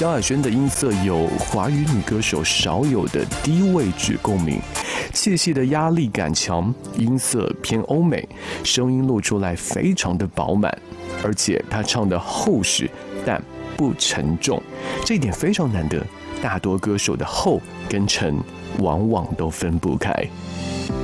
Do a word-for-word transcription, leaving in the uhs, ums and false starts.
萧亚轩的音色有华语女歌手少有的低位置共鸣，气息的压力感强，音色偏欧美，声音录出来非常的饱满，而且她唱的厚实但不沉重，这一点非常难得，大多歌手的厚跟沉往往都分不开。